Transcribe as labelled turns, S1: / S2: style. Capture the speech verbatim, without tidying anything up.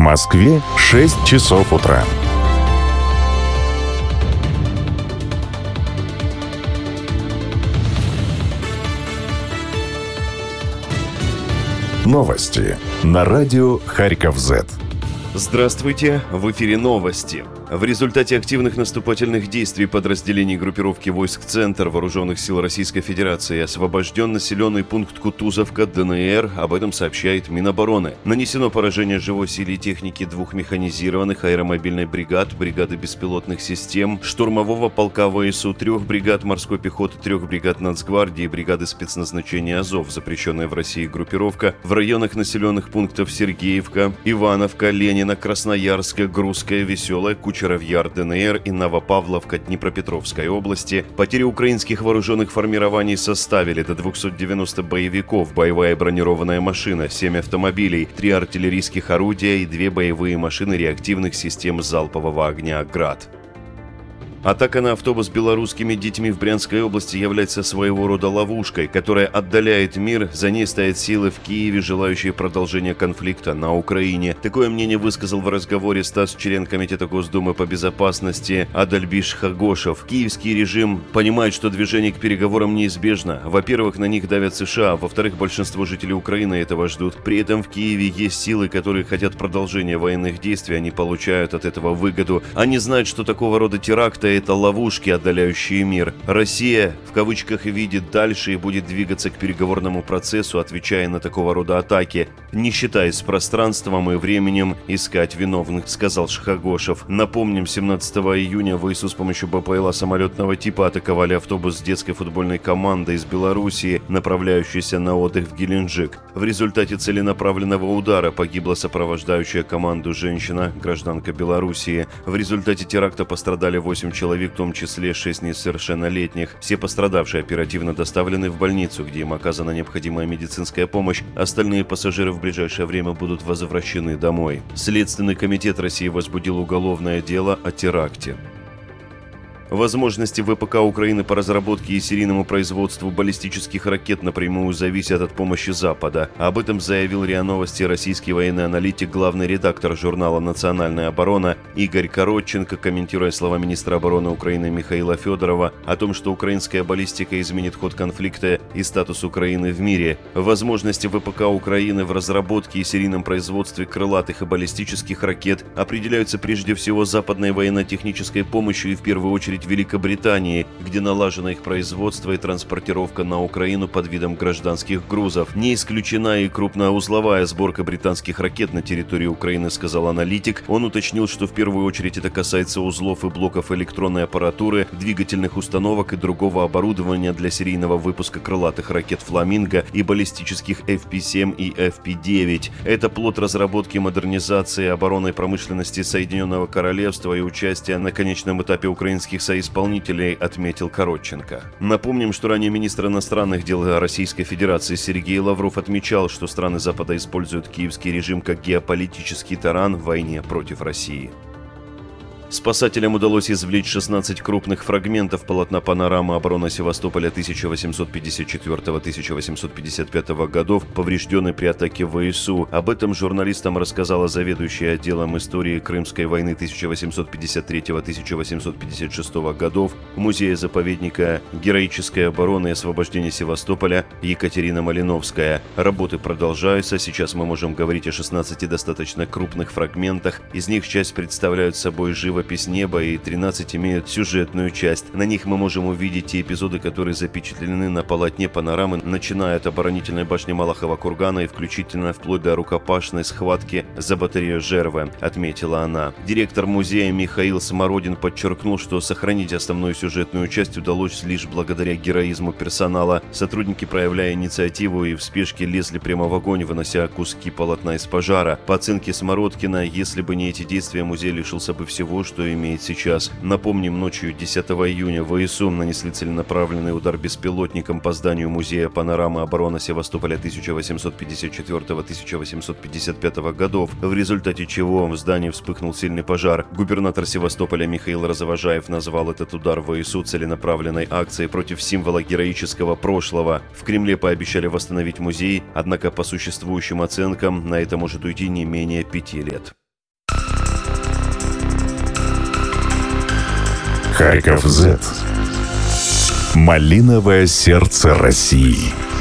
S1: Москве шесть часов утра. Новости на радио Харьков-Зет.
S2: Здравствуйте, в эфире новости. В результате активных наступательных действий подразделений группировки войск «Центр» Вооруженных сил Российской Федерации освобожден населенный пункт Кутузовка, ДНР, об этом сообщает Минобороны. Нанесено поражение живой силе и технике двух механизированных аэромобильных бригад, бригады беспилотных систем, штурмового полка ВСУ, трех бригад морской пехоты, трех бригад Нацгвардии, бригады спецназначения «Азов», запрещенная в России группировка, в районах населенных пунктов Сергеевка, Ивановка, Ленина, Красноярска, Грузская, Веселая, Кучеров-Яр, ДНР и Новопавловка Днепропетровской области. Потери украинских вооруженных формирований составили до двухсот девяноста боевиков, боевая бронированная машина, семь автомобилей, три артиллерийских орудия и две боевые машины реактивных систем залпового огня «Град». Атака на автобус с белорусскими детьми в Брянской области является своего рода ловушкой, которая отдаляет мир, за ней стоят силы в Киеве, желающие продолжения конфликта на Украине. Такое мнение высказал в разговоре Стас, член Комитета Госдумы по безопасности Адальбиш Хагошев. Киевский режим понимает, что движение к переговорам неизбежно. Во-первых, на них давят США, во-вторых, большинство жителей Украины этого ждут. При этом в Киеве есть силы, которые хотят продолжения военных действий, они получают от этого выгоду. Они знают, что такого рода теракты — это ловушки, отдаляющие мир. Россия, в кавычках, видит дальше и будет двигаться к переговорному процессу, отвечая на такого рода атаки, не считаясь с пространством и временем искать виновных, сказал Шхагошев. Напомним, семнадцатого июня ВСУ с помощью БПЛА самолетного типа атаковали автобус с детской футбольной командой из Белоруссии, направляющийся на отдых в Геленджик. В результате целенаправленного удара погибла сопровождающая команду женщина, гражданка Белоруссии. В результате теракта пострадали восемь человек, человек, в том числе шесть несовершеннолетних. Все пострадавшие оперативно доставлены в больницу, где им оказана необходимая медицинская помощь. Остальные пассажиры в ближайшее время будут возвращены домой. Следственный комитет России возбудил уголовное дело о теракте. Возможности ВПК Украины по разработке и серийному производству баллистических ракет напрямую зависят от помощи Запада. Об этом заявил РИА Новости российский военный аналитик, главный редактор журнала «Национальная оборона» Игорь Коротченко, комментируя слова министра обороны Украины Михаила Федорова о том, что украинская баллистика изменит ход конфликта и статус Украины в мире. Возможности ВПК Украины в разработке и серийном производстве крылатых и баллистических ракет определяются прежде всего западной военно-технической помощью и в первую очередь Великобритании, где налажено их производство и транспортировка на Украину под видом гражданских грузов. Не исключена и крупноузловая сборка британских ракет на территории Украины, сказал аналитик. Он уточнил, что в первую очередь это касается узлов и блоков электронной аппаратуры, двигательных установок и другого оборудования для серийного выпуска крылатых ракет «Фламинго» и баллистических эф пи семь и эф пи девять. Это плод разработки, модернизации оборонной промышленности Соединенного Королевства и участия на конечном этапе украинских соисполнителей, отметил Коротченко. Напомним, что ранее министр иностранных дел Российской Федерации Сергей Лавров отмечал, что страны Запада используют киевский режим как геополитический таран в войне против России. Спасателям удалось извлечь шестнадцать крупных фрагментов полотна панорамы обороны Севастополя тысяча восемьсот пятьдесят четвёртого — тысяча восемьсот пятьдесят пятого годов, поврежденной при атаке ВСУ. Об этом журналистам рассказала заведующая отделом истории Крымской войны тысяча восемьсот пятьдесят третьего — тысяча восемьсот пятьдесят шестого годов музея-заповедника героической обороны и освобождения Севастополя Екатерина Малиновская. Работы продолжаются. Сейчас мы можем говорить о шестнадцати достаточно крупных фрагментах. Из них часть представляют собой живопись неба и тринадцать имеют сюжетную часть. На них мы можем увидеть те эпизоды, которые запечатлены на полотне панорамы, начиная от оборонительной башни Малахова кургана и включительно вплоть до рукопашной схватки за батарею Жервы, отметила она. Директор музея Михаил Смородин подчеркнул, что сохранить основную сюжетную часть удалось лишь благодаря героизму персонала. Сотрудники, проявляя инициативу и в спешке, лезли прямо в огонь, вынося куски полотна из пожара. По оценке Смородкина, если бы не эти действия, музей лишился бы всего, что имеет сейчас. Напомним, ночью десятого июня ВСУ нанесли целенаправленный удар беспилотником по зданию музея панорамы обороны Севастополя тысяча восемьсот пятьдесят четвёртого — тысяча восемьсот пятьдесят пятого годов, в результате чего в здании вспыхнул сильный пожар. Губернатор Севастополя Михаил Развожаев назвал этот удар ВСУ целенаправленной акцией против символа героического прошлого. В Кремле пообещали восстановить музей, однако по существующим оценкам на это может уйти не менее пяти лет.
S1: Харьков зет. Малиновое сердце России.